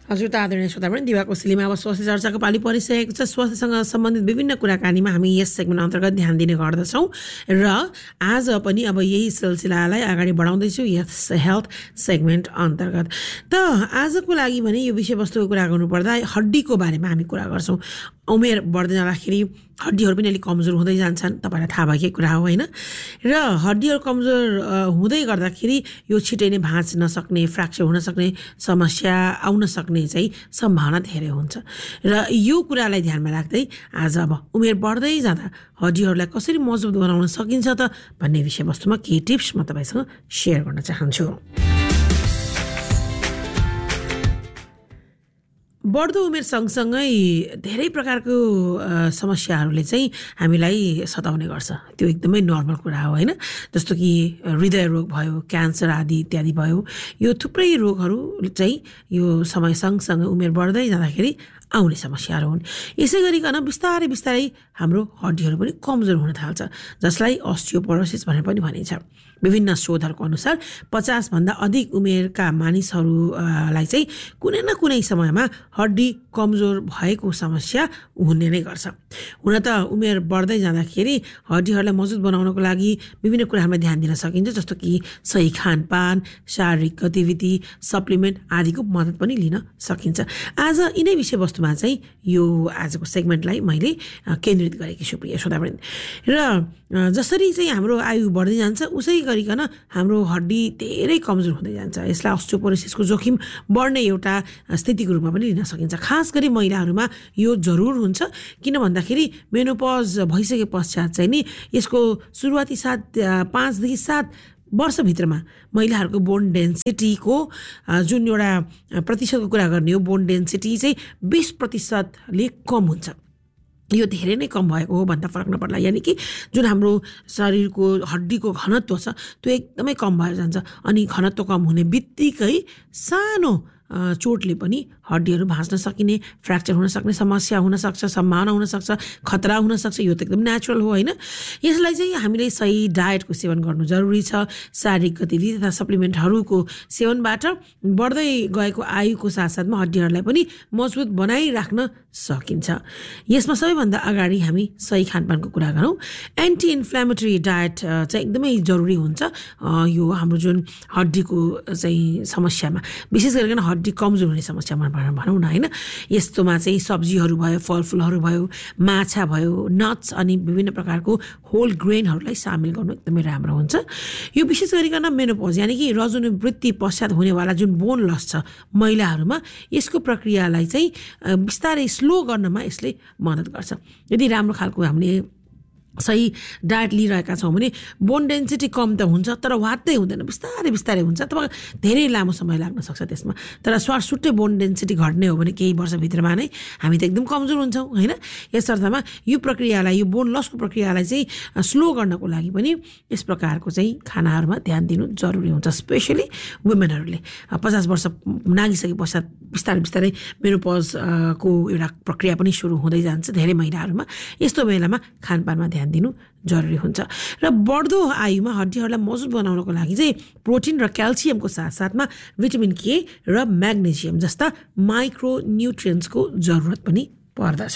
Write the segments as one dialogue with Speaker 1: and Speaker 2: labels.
Speaker 1: हजुर त आदरणीय श्रोतावृन्द, दिवाको सिलीमा अब स्वास्थ्य चर्चाको पाली परिसकेको छ। स्वास्थ्यसँग सम्बन्धित विभिन्न कुराकानीमा हामी यस सेगमेन्ट अन्तर्गत ध्यान दिने गर्दछौँ र आज पनि अब यही सिलसिलालाई अगाडि बढाउँदैछु यस हेल्थ सेगमेन्ट अन्तर्गत। त आजको लागि भने यो विषयवस्तुको कुरा गर्नुपर्दा हड्डीको बारेमा हामी कुरा गर्छौँ। उमेर बढ्दै जाँदाखेरि हड्डीहरू पनि अलिक कमजोर हुँदै जान्छन्, तपाईँलाई थाहा भएकै कुरा हो होइन। र हड्डीहरू कमजोर हुँदै गर्दाखेरि यो छिटै नै भाँच्न सक्ने, फ्र्याक्चर हुन सक्ने समस्या आउन सक्ने चाहिँ सम्भावना धेरै हुन्छ। र यो कुरालाई ध्यानमा राख्दै आज अब उमेर बढ्दै जाँदा हड्डीहरूलाई कसरी मजबुत बनाउन सकिन्छ त भन्ने विषयवस्तुमा केही टिप्स म तपाईँसँग सेयर गर्न चाहन्छु। बढ्दो उमेर सँगसँगै धेरै प्रकारको समस्याहरूले चाहिँ हामीलाई सताउने गर्छ। त्यो एकदमै नर्मल कुरा हो होइन। जस्तो कि हृदय रोग भयो, क्यान्सर आदि इत्यादि भयो। यो थुप्रै रोगहरू चाहिँ यो समय सँगसँगै उमेर बढ्दै जाँदाखेरि आउने समस्याहरू हुन्। यसै गरिकन बिस्तारै बिस्तारै हाम्रो हड्डीहरू पनि कमजोर हुन थाल्छ, जसलाई अस्टियोपोरोसिस भनेर पनि भनिन्छ। विभिन्न शोधहरूको अनुसार 50 भन्दा अधिक उमेरका मानिसहरूलाई चाहिँ कुनै न कुनै समयमा हड्डी कमजोर भएको समस्या हुने नै गर्छ। हुन त उमेर बढ्दै जाँदाखेरि हड्डीहरूलाई मजबुत बनाउनको लागि विभिन्न कुराहरूमा ध्यान दिन सकिन्छ, जस्तो कि सही खानपान, शारीरिक गतिविधि, सप्लिमेन्ट आदिको मद्दत पनि लिन सकिन्छ। आज यिनै विषयवस्तुमा चाहिँ यो आजको सेगमेन्टलाई मैले केन्द्रित गरेकी छु प्रिय श्रोतावृन्द। र जसरी चाहिँ हाम्रो आयु बढ्दै जान्छ उसै गरिकन हाम्रो हड्डी धेरै कमजोर हुँदै जान्छ। यसलाई अस्टियोपोरोसिसको जोखिम बढ्ने एउटा स्थितिको रूपमा पनि लिन सकिन्छ। खास गरी महिलाहरूमा यो जरुर हुन्छ, किन भन्दाखेरि मेनोपज भइसके पश्चात चाहिँ नि यसको सुरुवाती 5 देखि 7 वर्षभित्रमा महिलाहरूको बोन डेन्सिटीको जुन एउटा प्रतिशतको कुरा गर्ने हो, बोन डेन्सिटी चाहिँ 20%ले कम हुन्छ। यो धेरै नै कम भएको हो भन्दा फरक नपर्ला। यानि कि जुन हाम्रो शरीरको हड्डीको घनत्व छ त्यो एकदमै कम भएर जान्छ। अनि घनत्व कम हुने बित्तिकै सानो चोटले पनि हड्डीहरू भाँच्न सकिने, फ्र्याक्चर हुन सक्ने समस्या हुनसक्छ, सम्भावना हुनसक्छ, खतरा हुनसक्छ। यो त एकदम नेचुरल हो होइन। यसलाई चाहिँ हामीले सही डायटको सेवन गर्नु जरुरी छ। शारीरिक गतिविधि तथा सप्लिमेन्टहरूको सेवनबाट बढ्दै गएको आयुको साथसाथमा हड्डीहरूलाई पनि मजबुत बनाइराख्न सकिन्छ। यसमा सबैभन्दा अगाडि हामी सही खानपानको कुरा गरौँ। एन्टी इन्फ्लेमेटरी डायट चाहिँ एकदमै जरुरी हुन्छ यो हाम्रो जुन हड्डीको चाहिँ समस्यामा, विशेष गरिकन हड्डी कमजोर हुने समस्यामा भनौँ न होइन। यस्तोमा चाहिँ सब्जीहरू भयो, फलफुलहरू भयो, माछा भयो, नट्स अनि विभिन्न प्रकारको होल ग्रेनहरूलाई सामेल गर्नु एकदमै राम्रो हुन्छ। यो विशेष गरिकन मेनोपज यानि कि रजोनिवृत्ति पश्चात हुनेवाला जुन बोन लस छ महिलाहरूमा, यसको प्रक्रियालाई चाहिँ बिस्तारै स्लो गर्नमा यसले मद्दत गर्छ। यदि राम्रो खालको हामीले सही डायट लिइरहेका छौँ भने बोन डेन्सिटी कम त हुन्छ, तर वात्तै हुँदैन, बिस्तारै बिस्तारै हुन्छ अथवा धेरै लामो समय लाग्न सक्छ त्यसमा। तर स्वाटसुट्टै बोन डेन्सिटी घट्ने हो भने केही वर्षभित्रमा नै हामी त एकदम कमजोर हुन्छौँ होइन। यस अर्थमा यो प्रक्रियालाई, यो बोन लसको प्रक्रियालाई चाहिँ स्लो गर्नको लागि पनि यस प्रकारको चाहिँ खानाहरूमा ध्यान दिनु जरुरी हुन्छ। स्पेसली वुमेनहरूले 50 वर्ष नागिसके पश्चात बिस्तारै बिस्तारै मेनोपजको एउटा प्रक्रिया पनि सुरु हुँदै जान्छ धेरै महिलाहरूमा। यस्तो बेलामा खानपानमा ध्यान दिनु जरुरी हुन्छ। र बढ्दो आयुमा हड्डीहरूलाई मजबुत बनाउनको लागि चाहिँ प्रोटिन र क्याल्सियमको साथसाथमा भिटामिन के र म्याग्नेसियम जस्ता माइक्रो न्युट्रियन्ट्सको जरुरत पनि पर्दछ।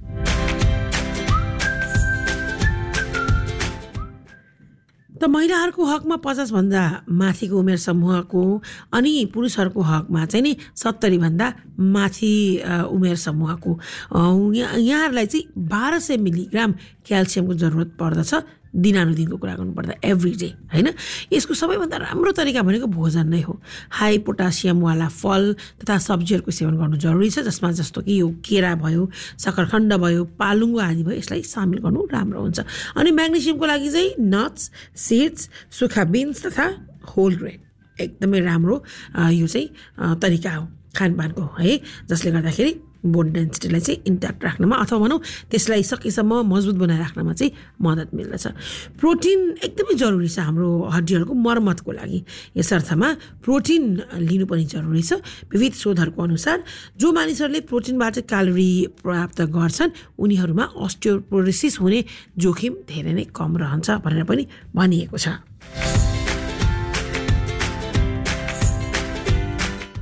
Speaker 1: त महिलाहरूको हकमा 50 भन्दा माथिको उमेर समूहको अनि पुरुषहरूको हकमा चाहिँ नि 70 भन्दा माथि उमेर समूहको यहाँहरूलाई चाहिँ 1200 मिलिग्राम क्याल्सियमको जरुरत पर्दछ दिनानुदिनको कुरा गर्नुपर्दा एभ्री डे होइन। यसको सबैभन्दा राम्रो तरिका भनेको भोजन नै हो। हाई पोटासियमवाला फल तथा सब्जीहरूको सेवन गर्नु जरुरी छ, जसमा जस्तो कि यो केरा भयो, सक्खरखण्ड भयो, पालुङ्गो आदि भयो, यसलाई सामेल गर्नु राम्रो हुन्छ। अनि म्याग्नेसियमको लागि चाहिँ नट्स, सिड्स, सुक्खा बिन्स तथा होल ग्रेन एकदमै राम्रो यो चाहिँ तरिका हो खानपानको है, जसले गर्दाखेरि बोन डेन्सिटीलाई चाहिँ इन्ट्याक्ट राख्नमा अथवा भनौँ त्यसलाई सकेसम्म मजबुत बनाइराख्नमा चाहिँ मद्दत मिल्दछ। प्रोटिन एकदमै जरुरी छ हाम्रो हड्डीहरूको मर्मतको लागि। यस अर्थमा प्रोटिन लिनु पनि जरुरी छ। विविध शोधहरूको अनुसार जो मानिसहरूले प्रोटिनबाट क्यालोरी प्राप्त गर्छन् उनीहरूमा अस्टियोपोरोसिस हुने जोखिम धेरै नै कम रहन्छ भनेर पनि भनिएको छ।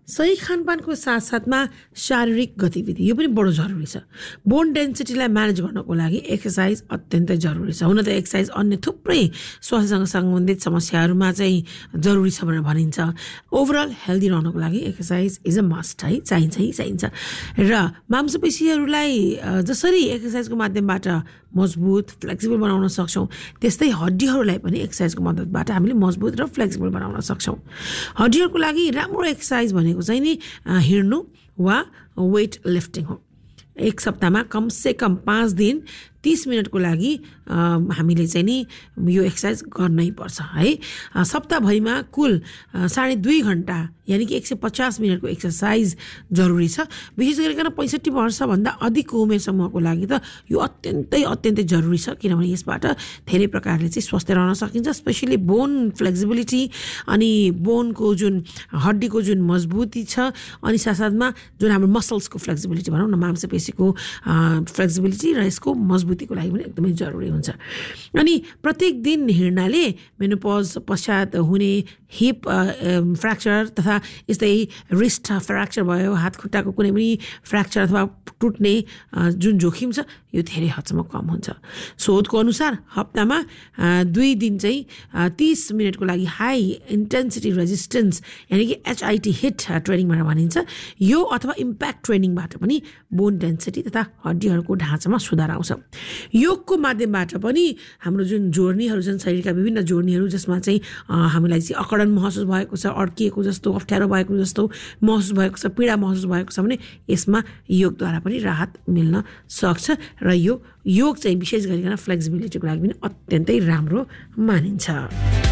Speaker 1: सही खानपानको साथसाथमा शारीरिक गतिविधि यो पनि बडो जरुरी छ। बोन डेन्सिटीलाई म्यानेज गर्नको लागि एक्सर्साइज अत्यन्तै जरुरी छ। हुन त एक्सर्साइज अन्य थुप्रै स्वास्थ्यसँग सम्बन्धित समस्याहरूमा चाहिँ जरुरी छ भनेर भनिन्छ। ओभरअल हेल्दी रहनको लागि एक्सर्साइज इज अ मस्ट है, चाहिन्छ। र मांसपेशीहरूलाई जसरी एक्सर्साइजको माध्यमबाट मजबुत फ्लेक्सिबल बनाउन सक्छौँ, त्यस्तै हड्डीहरूलाई पनि एक्सर्साइजको मद्दतबाट हामीले मजबुत र फ्लेक्सिबल बनाउन सक्छौँ। हड्डीहरूको लागि राम्रो एक्सर्साइज भनेको चाहिँ नि हिँड्नु वा वेट लिफ्टिङ हो। एक सप्ताहमा कमसे कम 5 दिन 30 मिनटको लागि हामीले चाहिँ नि यो एक्सर्साइज गर्नै पर्छ है। सप्ताहभरिमा कुल 2.5 घण्टा यानि कि 150 मिनटको एक्सर्साइज जरुरी छ। विशेष गरिकन 65 वर्षभन्दा अधिकको उमेर समूहको लागि त यो अत्यन्तै जरुरी छ, किनभने यसबाट धेरै प्रकारले चाहिँ स्वस्थ रहन सकिन्छ। स्पेसली बोन फ्लेक्सिबिलिटी अनि बोनको जुन हड्डीको जुन मजबुती छ अनि साथसाथमा जुन हाम्रो मसल्सको फ्लेक्सिबिलिटी भनौँ न, मांसपेशीको फ्लेक्सिबिलिटी र यसको मजबुतीको लागि पनि एकदमै जरुरी हुन्छ। अनि प्रत्येक दिन हिँड्नाले मेनोपज पश्चात हुने हिप फ्र्याक्चर तथा यस्तै रिस्ट फ्र्याक्चर भयो, हात खुट्टाको कुनै पनि फ्र्याक्चर अथवा टुट्ने जुन जोखिम छ यो धेरै हदसम्म कम हुन्छ। शोधको अनुसार हप्तामा 2 दिन चाहिँ 30 मिनटको लागि हाई इन्टेन्सिटी रेजिस्टेन्स यानि कि HIIT हिट ट्रेनिङ भनेर भनिन्छ, यो अथवा इम्प्याक्ट ट्रेनिङबाट पनि बोन डेन्सिटी तथा हड्डीहरूको ढाँचामा सुधार आउँछ। योगको माध्यमबाट पनि हाम्रो जुन जोर्नीहरू छन्, शरीरका विभिन्न जोर्नीहरू जसमा चाहिँ हामीलाई चाहिँ अकडन महसुस भएको छ, अड्किएको जस्तो, अप्ठ्यारो भएको जस्तो महसुस भएको छ, पीडा महसुस भएको छ भने यसमा योगद्वारा पनि राहत मिल्न सक्छ। र यो योग चाहिँ विशेष गरिकन फ्लेक्सिबिलिटीको लागि पनि अत्यन्तै राम्रो मानिन्छ।